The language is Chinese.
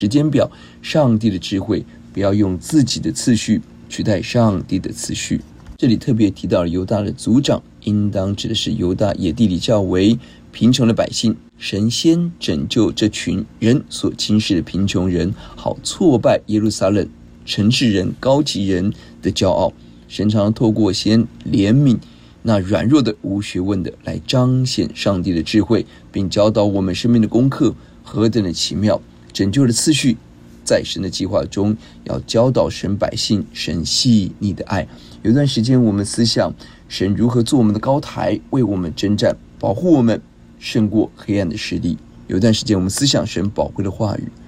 时间表，上帝的智慧，不要用自己的次序取代上帝的次序。这里特别提到了犹大的族长，应当指的是犹大野地里较为贫穷的百姓。神先拯救这群人所轻视的贫穷人，好挫败耶路撒冷城市人、高级人的骄傲。神常透过先怜悯那软弱的、无学问的，来彰显上帝的智慧，并教导我们生命的功课何等的奇妙。拯救的次序在神的计划中，要教导神百姓神细腻的爱。有一段时间我们思想神如何做我们的高台，为我们征战，保护我们胜过黑暗的势力。有一段时间我们思想神宝贵的话语。